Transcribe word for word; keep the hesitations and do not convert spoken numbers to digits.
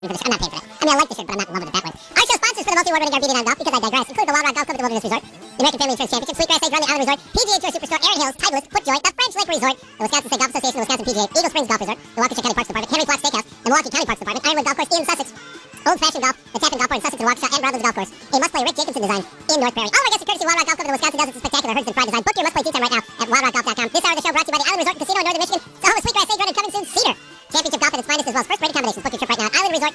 For the shirt. I'm not paying for that. I mean, I like the shirt, but I'm not in love with it that way. Our show sponsors for the multi-award winning Garbini Golf, because I digress, include the Wild Rock Golf Club at the Wilderness Resort, the American Family Insurance Championship, Sweetgrass Sage Run, the Island Resort, P G A Tour Superstore, Erin Hills, Titleist, FootJoy, the French Lake Resort, the Wisconsin State Golf Association, the Wisconsin P G A, Eagle Springs Golf Resort, the Waukesha County Parks Department, Henry Flock Steakhouse, the Milwaukee County Parks Department, Ironwood Golf Course in Sussex, Old Fashioned Golf, the Tappan Golf Course in Sussex and Waukesha, and Broadlands Golf Course. A must-play Rick Jacobson design in North Prairie. All of our guests are courtesy of Wild Rock Golf Club of the Wisconsin Dells. It's a spectacular Herdston Pride design. Book your must-play tee time right now at wild rock golf dot com. This hour of the show brought to you by the Island Resort and Casino in Northern Michigan. The home of Sweetgrass Sage Run and coming soon, Cedar. Championship golf at its finest, as well as first-rate